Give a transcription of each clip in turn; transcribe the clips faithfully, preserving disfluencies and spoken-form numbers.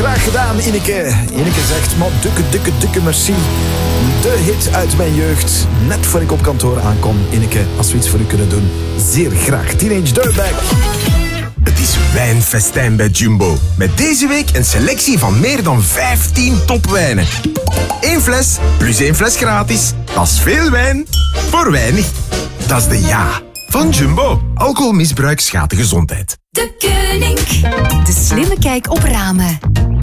graag gedaan, Ineke. Ineke zegt, maar dikke, dikke, dikke merci. De hit uit mijn jeugd. Net voor ik op kantoor aankom. Ineke, als we iets voor u kunnen doen, zeer graag. Teenage Dirtbag. Het is wijnfestijn bij Jumbo. Met deze week een selectie van meer dan vijftien topwijnen. Eén fles plus één fles gratis. Dat is veel wijn voor weinig. Dat is de ja van Jumbo. Alcoholmisbruik schaadt de gezondheid. De Koning. De slimme kijk op ramen.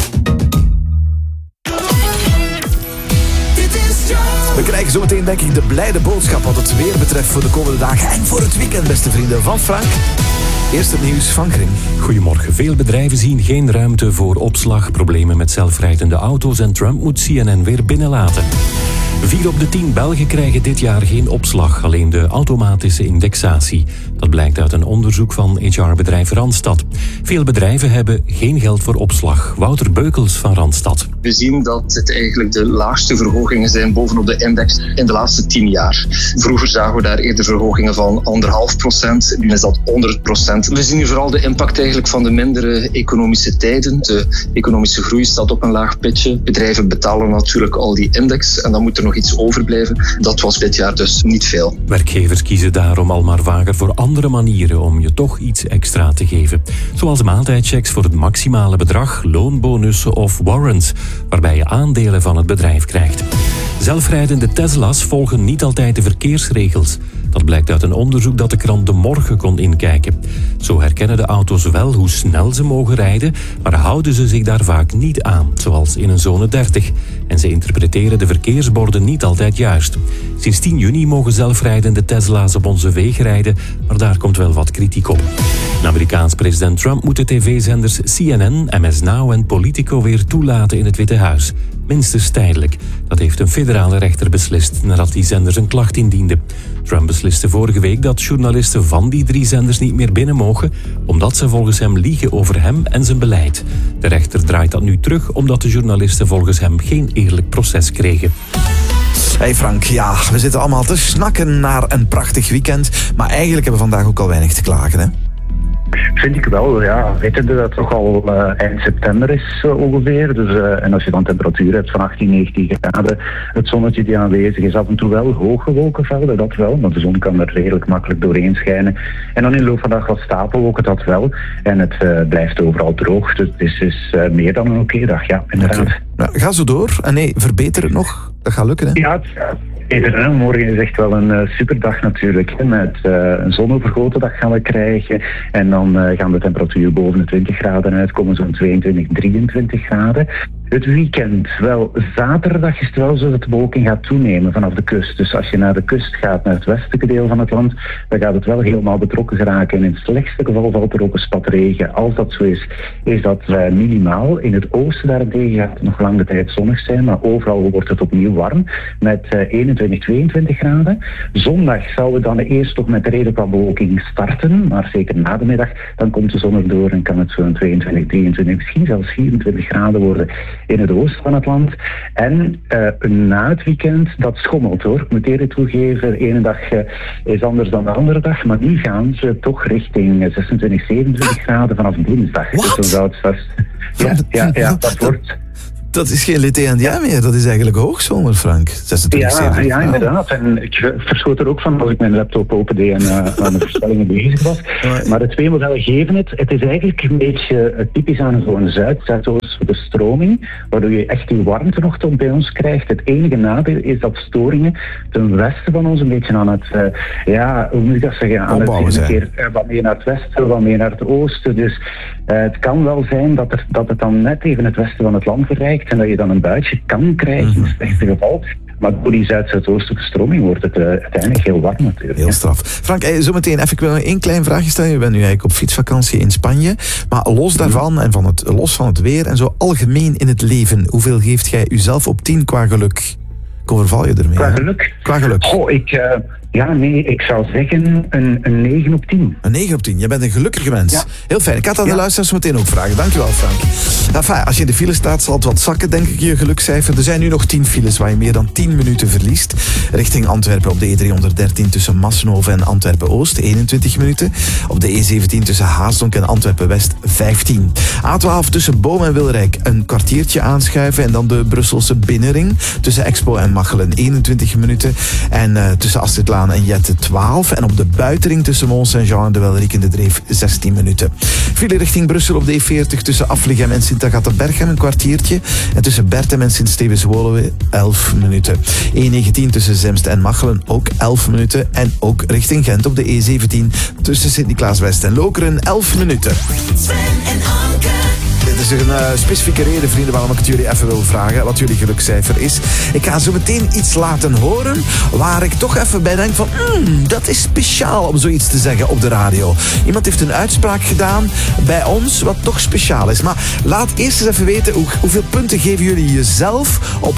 We krijgen zometeen denk ik de blijde boodschap wat het weer betreft voor de komende dagen en voor het weekend, beste vrienden van Frank. Eerst het nieuws van Grim. Goedemorgen. Veel bedrijven zien geen ruimte voor opslag, problemen met zelfrijdende auto's en Trump moet C N N weer binnenlaten. Vier op de tien Belgen krijgen dit jaar geen opslag, alleen de automatische indexatie. Dat blijkt uit een onderzoek van H R-bedrijf Randstad. Veel bedrijven hebben geen geld voor opslag. Wouter Beukels van Randstad. We zien dat het eigenlijk de laagste verhogingen zijn bovenop de index in de laatste tien jaar. Vroeger zagen we daar eerder verhogingen van anderhalf procent. Nu is dat honderd procent. We zien hier vooral de impact eigenlijk van de mindere economische tijden. De economische groei staat op een laag pitje. Bedrijven betalen natuurlijk al die index en dan moet er nog iets overblijven. Dat was dit jaar dus niet veel. Werkgevers kiezen daarom al maar vaker voor andere manieren om je toch iets extra te geven. Zoals maaltijdchecks voor het maximale bedrag, loonbonussen of warrants, waarbij je aandelen van het bedrijf krijgt. Zelfrijdende Tesla's volgen niet altijd de verkeersregels. Dat blijkt uit een onderzoek dat de krant De Morgen kon inkijken. Zo herkennen de auto's wel hoe snel ze mogen rijden, maar houden ze zich daar vaak niet aan, zoals in een zone dertig. En ze interpreteren de verkeersborden niet altijd juist. Sinds tien juni mogen zelfrijdende Tesla's op onze wegen rijden, maar daar komt wel wat kritiek op. De Amerikaans president Trump moet de tv-zenders C N N, M S Now en Politico weer toelaten in het Witte Huis. Minstens tijdelijk. Dat heeft een federale rechter beslist nadat die zenders een klacht indienden. Trump besliste vorige week dat journalisten van die drie zenders niet meer binnen mogen, omdat ze volgens hem liegen over hem en zijn beleid. De rechter draait dat nu terug omdat de journalisten volgens hem geen eerlijk proces kregen. Hey Frank, ja, we zitten allemaal te snakken naar een prachtig weekend, maar eigenlijk hebben we vandaag ook al weinig te klagen, hè? Vind ik wel, ja. Weten dat het toch al uh, eind september is uh, ongeveer. Dus, uh, en als je dan temperatuur hebt van achttien, negentien graden, het zonnetje die aanwezig is, af en toe wel hoge wolkenvelden, dat wel. Want de zon kan er redelijk makkelijk doorheen schijnen. En dan in de loop van de dag wat stapelwolken, dat wel. En het uh, blijft overal droog. Dus het is, is uh, meer dan een oké dag, ja, inderdaad. Okay. Nou, ga zo door. En nee, verbeter het nog. Dat gaat lukken, hè? Ja, het gaat. Peter, morgen is echt wel een uh, superdag natuurlijk. Hè. Met uh, een zonovergoten dag gaan we krijgen. En dan uh, gaan de temperatuur boven de twintig graden uitkomen, zo'n tweeëntwintig, drieëntwintig graden. Het weekend, wel, zaterdag is het wel zo dat de bewolking gaat toenemen vanaf de kust. Dus als je naar de kust gaat, naar het westelijke deel van het land, dan gaat het wel helemaal betrokken geraken. En in het slechtste geval valt er ook een spat regen. Als dat zo is, is dat uh, minimaal. In het oosten daarentegen gaat het nog lange tijd zonnig zijn, maar overal wordt het opnieuw warm met uh, eenentwintig, tweeëntwintig graden. Zondag zouden we dan eerst toch met redelijk wat bewolking starten, maar zeker na de middag, dan komt de zon erdoor en kan het zo'n tweeëntwintig, drieëntwintig, misschien zelfs vierentwintig graden worden in het oosten van het land. En uh, na het weekend, dat schommelt hoor. Ik moet eerlijk toegeven, de ene dag uh, is anders dan de andere dag, maar nu gaan ze toch richting zesentwintig, zevenentwintig graden vanaf dinsdag. Wat? Dus dat vast. Ja, ja, ja, dat wordt... Dat is geen L'été Indien meer, dat is eigenlijk hoogzomer, Frank. zesentwintig, ja, zevenentwintig. ja, inderdaad. En ik verschoot er ook van als ik mijn laptop opende en uh, aan de voorspellingen bezig was. Maar de twee modellen geven het. Het is eigenlijk een beetje typisch aan zo'n zuid-zuidoostelijke stroming, waardoor je echt die warmte nog tot bij ons krijgt. Het enige nadeel is dat storingen ten westen van ons een beetje aan het, uh, ja, hoe moet ik dat zeggen, aan het een keer uh, wat meer naar het westen, wat meer naar het oosten. Dus uh, het kan wel zijn dat, er, dat het dan net even het westen van het land bereikt en dat je dan een buitje kan krijgen in het slechtste geval. Maar door die zuid-zuidoostelijke stroming wordt het uh, uiteindelijk heel warm natuurlijk. Heel straf. Frank, eh, zometeen even, ik wil nog één klein vraagje stellen. Je bent nu eigenlijk op fietsvakantie in Spanje. Maar los daarvan en van het, los van het weer en zo algemeen in het leven, hoeveel geeft jij jezelf op tien qua geluk? Ik overval je ermee. Qua geluk? Qua geluk. Goh, ik, uh, Ja, nee, ik zou zeggen een, een negen op tien. Een negen op tien. Je bent een gelukkige mens. Ja. Heel fijn. Ik had aan de Ja. luisteraars meteen ook vragen. Dankjewel, Frank. Enfin, als je in de file staat, zal het wat zakken, denk ik, je gelukcijfer. Er zijn nu nog tien files waar je meer dan tien minuten verliest. Richting Antwerpen op de E driehonderddertien tussen Massenhoven en Antwerpen-Oost, eenentwintig minuten. Op de E zeventien tussen Haasdonk en Antwerpen-West, vijftien. A twaalf tussen Boom en Wilrijk, een kwartiertje aanschuiven. En dan de Brusselse binnenring tussen Expo en Machelen, eenentwintig minuten. En uh, tussen Astridlaan en Jette, twaalf. En op de buitenring tussen Mont Saint-Jean en de Welriek in de Dreef, zestien minuten. File richting Brussel op de E veertig tussen Afligem en Sint-Agatha-Berchem, een kwartiertje. En tussen Bertem en Sint-Stevens-Woluwe, elf minuten. E negentien tussen Zemst en Machelen, ook elf minuten. En ook richting Gent op de E zeventien tussen Sint-Niklaas-West en Lokeren, elf minuten. Sven en Anke. Dit is een uh, specifieke reden, vrienden, waarom ik het jullie even wil vragen wat jullie gelukcijfer is. Ik ga zo meteen iets laten horen waar ik toch even bij denk van mm, dat is speciaal om zoiets te zeggen op de radio. Iemand heeft een uitspraak gedaan bij ons wat toch speciaal is. Maar laat eerst eens even weten hoe, hoeveel punten geven jullie jezelf op